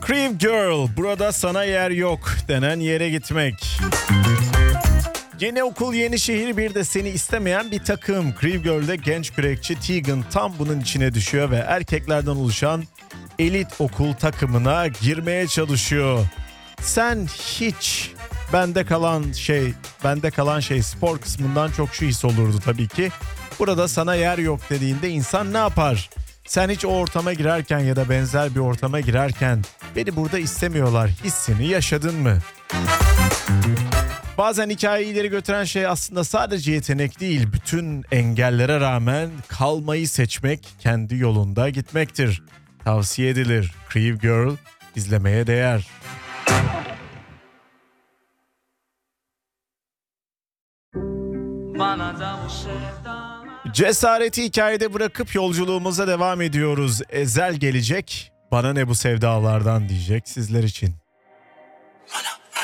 Cream Girl, burada sana yer yok denen yere gitmek. Yeni okul, yeni şehir, bir de seni istemeyen bir takım. Cream Girl'de genç kürekçi Tegan tam bunun içine düşüyor ve erkeklerden oluşan elit okul takımına girmeye çalışıyor. Sen hiç bende kalan şey spor kısmından çok şu his olurdu tabii ki. Burada sana yer yok dediğinde insan ne yapar? Sen hiç o ortama girerken ya da benzer bir ortama girerken beni burada istemiyorlar hissini yaşadın mı? Bazen hikayeyi ileri götüren şey aslında sadece yetenek değil, bütün engellere rağmen kalmayı seçmek, kendi yolunda gitmektir. Tavsiye edilir. Cream Girl izlemeye değer. Cesareti hikayede bırakıp yolculuğumuza devam ediyoruz. Ezel gelecek, bana ne bu sevdalardan diyecek sizler için.